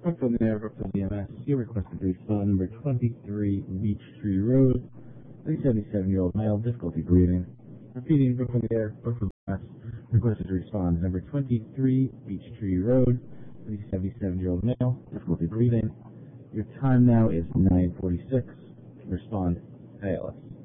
Brooklyn Air, Brooklyn EMS, your requested respond number 23, Beech Tree Road, a 77-year-old male, difficulty breathing. Repeating, Brooklyn Air, Brooklyn EMS, requested respond number 23, Beech Tree Road, a 77-year-old male, difficulty breathing. Your time now is 9:46. Respond ALS.